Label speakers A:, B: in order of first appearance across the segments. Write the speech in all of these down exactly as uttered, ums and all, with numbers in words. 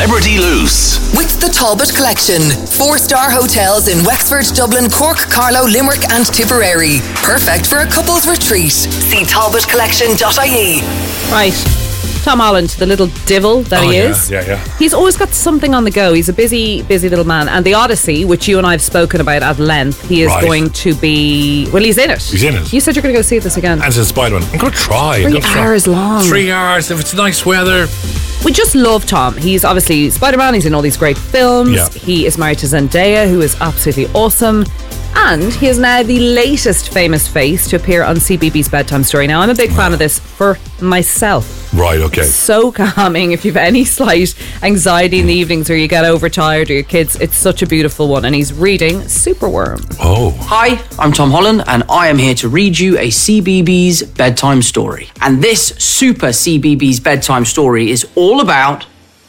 A: Celebrity Loose.
B: With the Talbot Collection. Four-star hotels in Wexford, Dublin, Cork, Carlow, Limerick and Tipperary. Perfect for a couple's retreat. See talbot collection dot I E.
C: Right. Tom Holland, the little divil that
D: oh,
C: he
D: yeah,
C: is.
D: Yeah, yeah.
C: He's always got something on the go. He's a busy, busy little man. And the Odyssey, which you and I have spoken about at length, he is
D: right.
C: going to be... Well, he's in it.
D: He's in it.
C: You said you're going to go see this again.
D: And it's a Spider-Man. I'm going to try.
C: Three
D: try.
C: hours long.
D: Three hours if it's nice weather.
C: We just love Tom. He's obviously Spider-Man. He's in all these great films.
D: Yeah.
C: He is married to Zendaya, who is absolutely awesome. And he is now the latest famous face to appear on C B B S Bedtime Story. Now, I'm a big fan of this for myself.
D: Right, okay.
C: It's so calming if you've any slight anxiety in the evenings or you get overtired or your kids. It's such a beautiful one. And he's reading Superworm.
D: Oh.
E: Hi, I'm Tom Holland and I am here to read you a C B B S Bedtime Story. And this super C B B S Bedtime Story is all about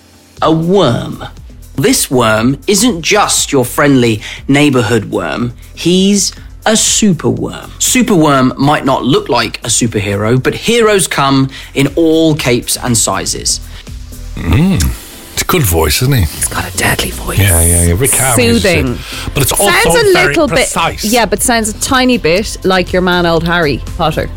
E: a worm. This worm isn't just your friendly neighborhood worm. He's a superworm. Superworm might not look like a superhero, but heroes come in all capes and sizes.
D: Mm. It's a good voice, isn't he?
C: He's got a deadly voice.
D: Yeah, yeah, yeah. Rick Harvey.
C: Soothing.
D: But it's also
C: sounds a
D: very
C: little
D: precise.
C: bit. Yeah, but sounds a tiny bit like your man, old Harry Potter.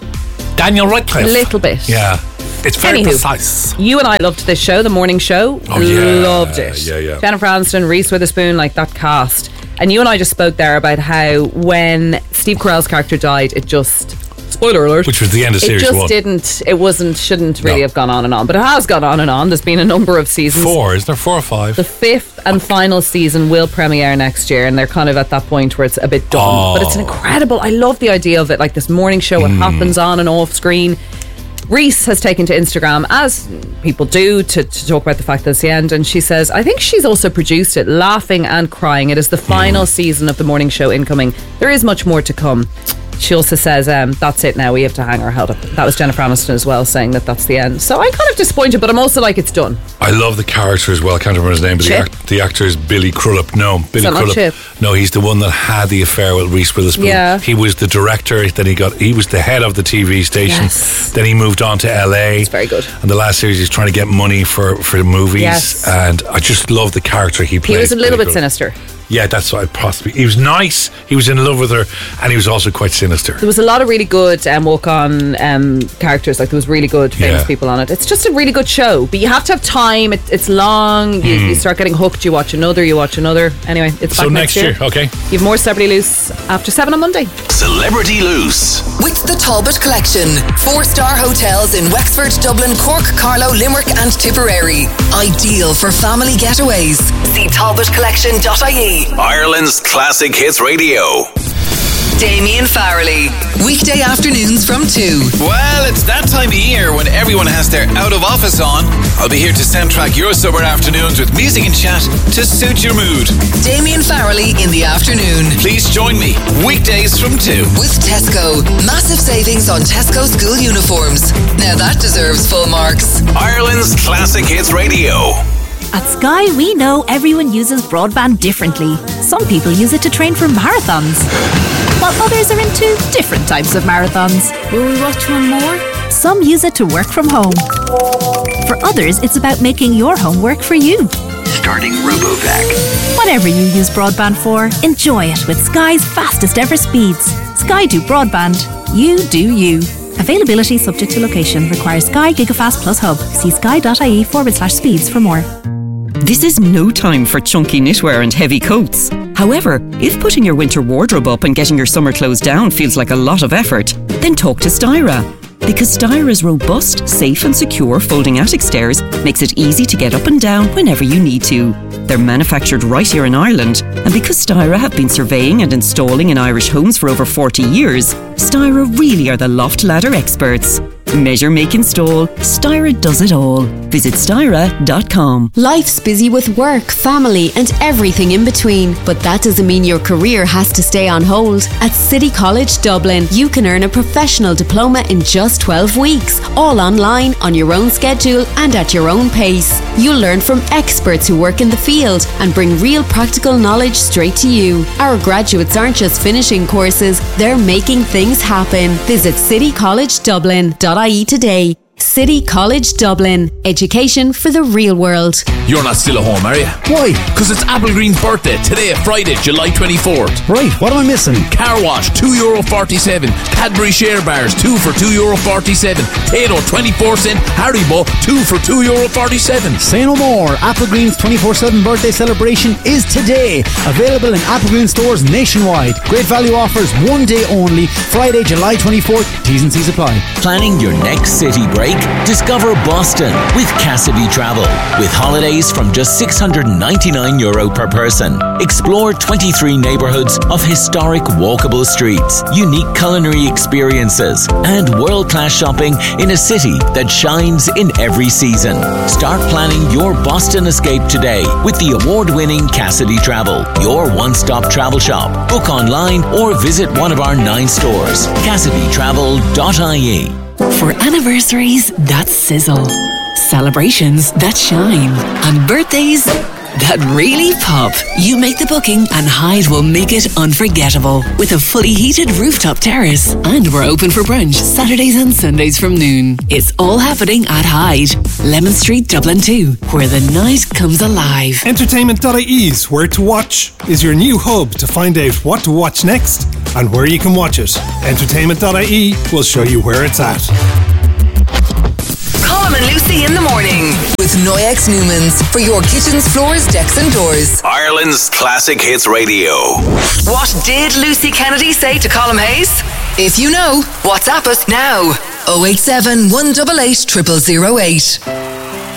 D: Daniel Radcliffe.
C: A little bit.
D: Yeah. It's very
C: Anywho,
D: precise.
C: You and I loved this show, The Morning Show.
D: Oh, yeah.
C: Loved it.
D: Yeah, yeah.
C: Jennifer Aniston, Reese Witherspoon, like that cast. And you and I just spoke there about how when Steve Carell's character died, it just... Spoiler alert.
D: Which was the end of series
C: one. It just
D: one.
C: didn't... It wasn't... Shouldn't really
D: No.
C: have gone on and on. But it has gone on and on. There's been a number of seasons.
D: Four, isn't there? Four or five?
C: The fifth and final season will premiere next year, and they're kind of at that point where it's a bit done.
D: Oh.
C: But it's an incredible... I love the idea of it, like this morning show. It
D: Mm.
C: happens on and off screen. Reese has taken to Instagram, as people do, to, to talk about the fact that it's the end, and she says, I think she's also produced it, laughing and crying. It is the final mm. season of the morning show incoming. There is much more to come. She also says, um, that's it now, we have to hang our head up. That was Jennifer Aniston as well, saying that that's the end. So I'm kind of disappointed, but I'm also like, it's done.
D: I love the character as well. I can't remember his name, but the, act, the actor is Billy Crudup. No, Billy
C: Is that not
D: Crudup.
C: Chip?
D: No, he's the one that had the affair with Reese Witherspoon.
C: Yeah.
D: He was the director. Then he got. He was the head of the T V station.
C: Yes.
D: Then he moved on to L A.
C: It's very good.
D: And the last series, he's trying to get money for for the movies.
C: Yes.
D: And I just love the character he played.
C: He was a little
D: Billy
C: bit
D: Crudup.
C: sinister.
D: Yeah, that's what I'd possibly. He was nice. He was in love with her, and he was also quite sinister.
C: There was a lot of really good um, walk-on um, characters. Like there was really good famous
D: Yeah.
C: people on it. It's just a really good show, but you have to have time. It, it's long. You,
D: Mm.
C: you start getting hooked. You watch another. You watch another. Anyway, it's back
D: So
C: next
D: next year, okay.
C: You have more Celebrity Loose after seven on Monday.
A: Celebrity Loose.
B: With the Talbot Collection. Four-star hotels in Wexford, Dublin, Cork, Carlow, Limerick and Tipperary. Ideal for family getaways. See talbot collection dot I E.
A: Ireland's classic hits radio.
B: Damien Farrelly. Weekday afternoons from two.
F: Well, it's that time of year when everyone has their out of office on. I'll be here to soundtrack your summer afternoons with music and chat to suit your mood.
B: Damien Farrelly in the afternoon.
F: Please join me weekdays from two.
B: With Tesco. Massive savings on Tesco school uniforms. Now that deserves full marks.
A: Ireland's classic hits radio.
G: At Sky, we know everyone uses broadband differently. Some people use it to train for marathons, while others are into different types of marathons.
H: Will we watch one more?
G: Some use it to work from home. For others, it's about making your home work for you.
I: Starting RoboVac.
G: Whatever you use broadband for, enjoy it with Sky's fastest ever speeds. Sky do broadband. You do you. Availability subject to location. Requires Sky Gigafast Plus Hub. See sky.ie forward slash speeds for more.
J: This is no time for chunky knitwear and heavy coats. However, if putting your winter wardrobe up and getting your summer clothes down feels like a lot of effort, then talk to Styra. Because Styra's robust, safe and secure folding attic stairs makes it easy to get up and down whenever you need to. They're manufactured right here in Ireland, and because Styra have been surveying and installing in Irish homes for over forty years, Styra really are the loft ladder experts. Measure, make, install. Styra does it all. Visit styra dot com.
K: Life's busy with work, family and everything in between, but that doesn't mean your career has to stay on hold. At City College Dublin, you can earn a professional diploma in just twelve weeks, all online, on your own schedule and at your own pace. You'll learn from experts who work in the field and bring real practical knowledge straight to you. Our graduates aren't just finishing courses, they're making things happen. Visit city college dublin dot I E today. City College Dublin. Education for the real world.
H: You're not still at home, are you?
L: Why?
H: Because it's Applegreen's birthday today, Friday, July twenty-fourth.
L: Right, what am I missing?
H: Car wash, two euro forty-seven. Cadbury Share Bars, two for two euro forty-seven. Tato, twenty-four cent. Haribo, two for two euro forty-seven.
L: Say no more. Applegreen's twenty-four seven birthday celebration is today. Available in Applegreen stores nationwide. Great value offers, one day only. Friday, July twenty-fourth. T's and C's apply.
M: Planning your next city break? Discover Boston with Cassidy Travel. With holidays from just six hundred ninety-nine euro per person. Explore twenty-three neighbourhoods of historic walkable streets, unique culinary experiences, and world-class shopping in a city that shines in every season. Start planning your Boston escape today with the award-winning Cassidy Travel, your one-stop travel shop. Book online or visit one of our nine stores. cassidy travel dot I E.
N: For anniversaries that sizzle, celebrations that shine, and birthdays that really pop, you make the booking and Hyde will make it unforgettable with a fully heated rooftop terrace. And we're open for brunch Saturdays and Sundays from noon. It's all happening at Hyde, Lemon Street, Dublin two, where the night comes alive.
O: Entertainment dot I E's Where to Watch is your new hub to find out what to watch next and where you can watch it. Entertainment dot I E will show you where it's at.
B: Colm and Lucy in the morning with Noyex Newmans for your kitchens, floors, decks and doors.
A: Ireland's Classic Hits Radio.
B: What did Lucy Kennedy say to Colm Hayes? If you know, WhatsApp us now. oh eight seven, one eight eight, zero zero zero eight.